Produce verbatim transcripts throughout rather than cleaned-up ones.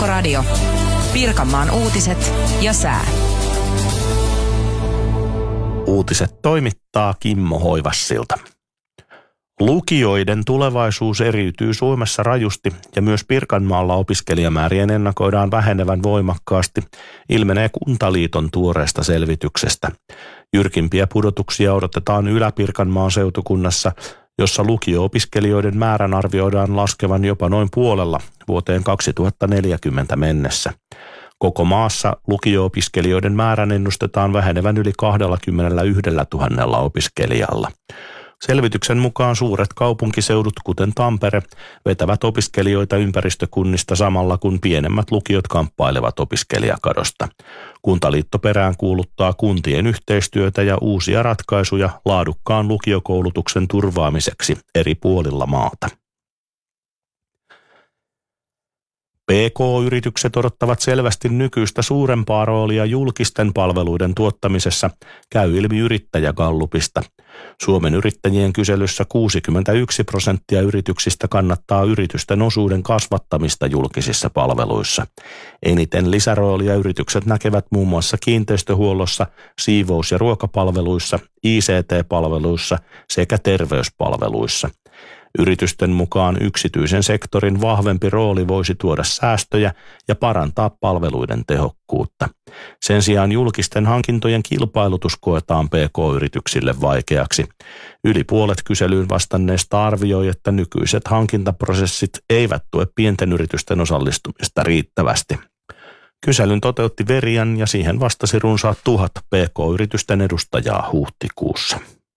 Verkkoradio. Pirkanmaan uutiset ja sää. Uutiset toimittaa Kimmo Hoivassilta. Lukioiden tulevaisuus eriytyy Suomessa rajusti ja myös Pirkanmaalla opiskelijamäärien ennakoidaan vähenevän voimakkaasti, ilmenee Kuntaliiton tuoreesta selvityksestä. Jyrkimpiä pudotuksia odotetaan Ylä-Pirkanmaan seutukunnassa, jossa lukio-opiskelijoiden määrän arvioidaan laskevan jopa noin puolella vuoteen kaksituhattaneljäkymmentä mennessä. Koko maassa lukio-opiskelijoiden määrän ennustetaan vähenevän yli kaksikymmentäyksituhatta opiskelijalla. Selvityksen mukaan suuret kaupunkiseudut, kuten Tampere, vetävät opiskelijoita ympäristökunnista samalla kun pienemmät lukiot kamppailevat opiskelijakadosta. Kuntaliitto peräänkuuluttaa kuntien yhteistyötä ja uusia ratkaisuja laadukkaan lukiokoulutuksen turvaamiseksi eri puolilla maata. P K-yritykset odottavat selvästi nykyistä suurempaa roolia julkisten palveluiden tuottamisessa, käy ilmi Yrittäjägallupista. Suomen yrittäjien kyselyssä kuusikymmentäyksi prosenttia yrityksistä kannattaa yritysten osuuden kasvattamista julkisissa palveluissa. Eniten lisäroolia yritykset näkevät muun muassa kiinteistöhuollossa, siivous- ja ruokapalveluissa, I C T-palveluissa sekä terveyspalveluissa. Yritysten mukaan yksityisen sektorin vahvempi rooli voisi tuoda säästöjä ja parantaa palveluiden tehokkuutta. Sen sijaan julkisten hankintojen kilpailutus koetaan P K-yrityksille vaikeaksi. Yli puolet kyselyyn vastanneista arvioi, että nykyiset hankintaprosessit eivät tue pienten yritysten osallistumista riittävästi. Kyselyn toteutti Verian ja siihen vastasi runsaat tuhat P K-yritysten edustajaa huhtikuussa.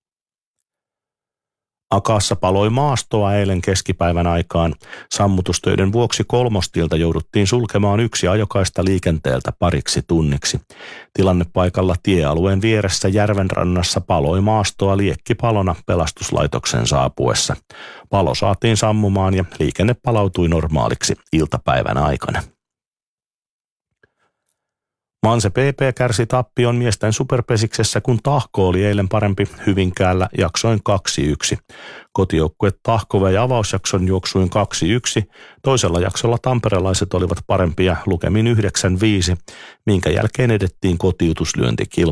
Akaassa paloi maastoa eilen keskipäivän aikaan. Sammutustöiden vuoksi Kolmostilta jouduttiin sulkemaan yksi ajokaista liikenteeltä pariksi tunniksi. Tilannepaikalla tiealueen vieressä järvenrannassa paloi maastoa liekkipalona pelastuslaitoksen saapuessa. Palo saatiin sammumaan ja liikenne palautui normaaliksi iltapäivän aikana. Manse P P kärsi tappion miesten superpesiksessä, kun Tahko oli eilen parempi Hyvinkäällä jaksoin kaksi yksi. Kotijoukkue Tahko vei avausjakson juoksuin kaksi yksi. Toisella jaksolla tamperelaiset olivat parempia lukemin yhdeksän viisi, minkä jälkeen edettiin kotiutuslyöntikilpailuun.